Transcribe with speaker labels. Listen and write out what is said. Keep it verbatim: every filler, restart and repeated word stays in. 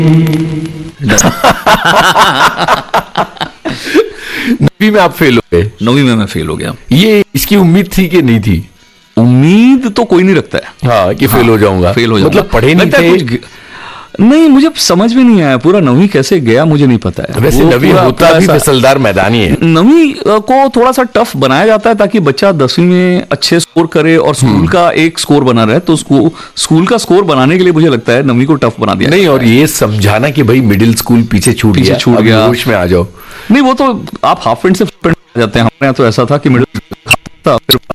Speaker 1: नवीं में आप फेल हो गए?
Speaker 2: नवीं में मैं फेल हो गया।
Speaker 1: ये इसकी उम्मीद थी कि नहीं थी?
Speaker 2: उम्मीद तो कोई नहीं रखता है
Speaker 1: हाँ कि फेल
Speaker 2: हाँ,
Speaker 1: हो जाऊंगा,
Speaker 2: फेल हो जाऊंगा।
Speaker 1: मतलब पढ़े नहीं थे
Speaker 2: कुछ नहीं, मुझे समझ में नहीं आया पूरा नवीं कैसे गया, मुझे नहीं पता है।
Speaker 1: वैसे नवीं होता भी फिसलदार मैदान ही है।
Speaker 2: नवीं को थोड़ा सा टफ बनाया जाता है ताकि बच्चा दसवीं में अच्छे स्कोर करे और स्कूल का एक स्कोर बना रहे, तो स्कूल का स्कोर बनाने के लिए मुझे लगता है नवीं को टफ बना दिया
Speaker 1: नहीं, और ये समझाना कि भाई मिडिल स्कूल पीछे छूट
Speaker 2: पीछे
Speaker 1: गया,
Speaker 2: छूट गया,
Speaker 1: होश में आ जाओ।
Speaker 2: नहीं वो तो आप हाफ फ्रेंड से फ्रेंड जाते हैं, हमारे यहाँ तो ऐसा था कि मिडिल था, फिर